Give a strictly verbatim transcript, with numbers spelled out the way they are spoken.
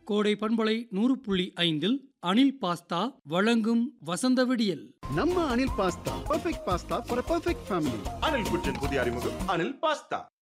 கோடை பண்பலை நூறு புள்ளி ஐந்தில் அனில் பாஸ்தா வழங்கும் வசந்த விடியல். நம்ம Anil pasta perfect pasta for a perfect family. Anil குச்சின் புதிய அறிமுகம் அனில் பாஸ்தா.